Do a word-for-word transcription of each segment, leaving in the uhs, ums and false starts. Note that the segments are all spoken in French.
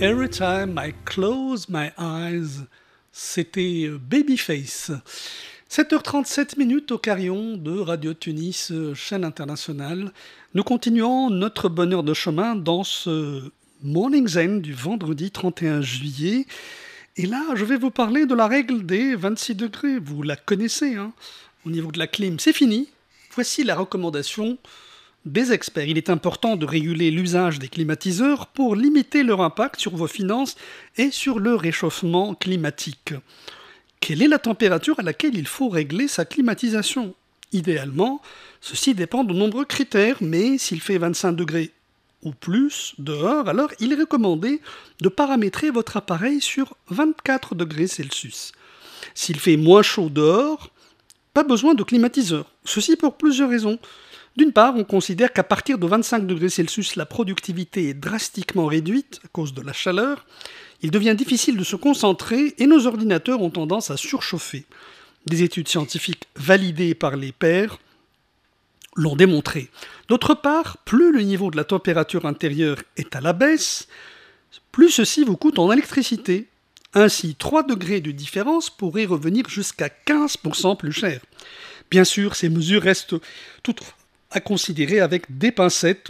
Every time I close my eyes, c'était Babyface. sept heures trente-sept minutes au carillon de Radio Tunis, chaîne internationale. Nous continuons notre bonheur de chemin dans ce Morning Zen du vendredi trente et un juillet. Et là, je vais vous parler de la règle des vingt-six degrés. Vous la connaissez, hein, au niveau de la clim. C'est fini. Voici la recommandation des experts. Il est important de réguler l'usage des climatiseurs pour limiter leur impact sur vos finances et sur le réchauffement climatique. Quelle est la température à laquelle il faut régler sa climatisation ? Idéalement, ceci dépend de nombreux critères, mais s'il fait vingt-cinq degrés ou plus dehors, alors il est recommandé de paramétrer votre appareil sur vingt-quatre degrés Celsius. S'il fait moins chaud dehors, pas besoin de climatiseur. Ceci pour plusieurs raisons. D'une part, on considère qu'à partir de vingt-cinq degrés Celsius, la productivité est drastiquement réduite à cause de la chaleur. Il devient difficile de se concentrer et nos ordinateurs ont tendance à surchauffer. Des études scientifiques validées par les pairs l'ont démontré. D'autre part, plus le niveau de la température intérieure est à la baisse, plus ceci vous coûte en électricité. Ainsi, trois degrés de différence pourraient revenir jusqu'à quinze pour cent plus cher. Bien sûr, ces mesures restent toutes à considérer avec des pincettes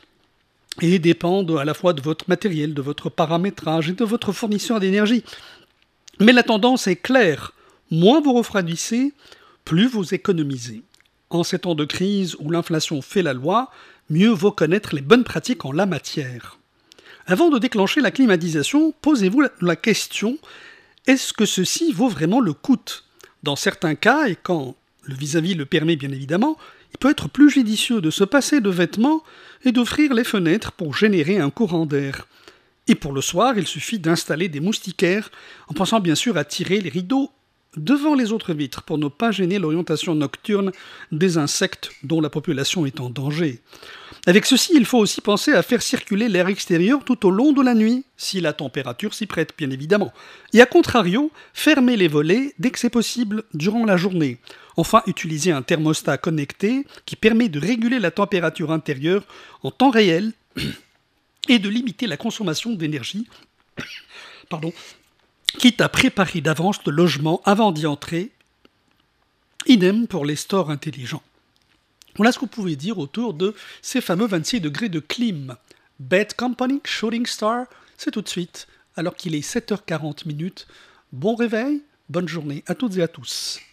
et dépendent à la fois de votre matériel, de votre paramétrage et de votre fournisseur d'énergie. Mais la tendance est claire. Moins vous refroidissez, plus vous économisez. En ces temps de crise où l'inflation fait la loi, mieux vaut connaître les bonnes pratiques en la matière. Avant de déclencher la climatisation, posez-vous la question, est-ce que ceci vaut vraiment le coût ? Dans certains cas, et quand le vis-à-vis le permet bien évidemment, il peut être plus judicieux de se passer de vêtements et d'offrir les fenêtres pour générer un courant d'air. Et pour le soir, il suffit d'installer des moustiquaires, en pensant bien sûr à tirer les rideaux devant les autres vitres pour ne pas gêner l'orientation nocturne des insectes dont la population est en danger. Avec ceci, il faut aussi penser à faire circuler l'air extérieur tout au long de la nuit, si la température s'y prête bien évidemment. Et à contrario, fermer les volets dès que c'est possible durant la journée. Enfin, utiliser un thermostat connecté qui permet de réguler la température intérieure en temps réel et de limiter la consommation d'énergie, pardon, quitte à préparer d'avance le logement avant d'y entrer. Idem pour les stores intelligents. Voilà ce que vous pouvez dire autour de ces fameux vingt-six degrés de clim. Bad Company, Shooting Star, c'est tout de suite, alors qu'il est sept heures quarante minutes. Bon réveil, bonne journée à toutes et à tous.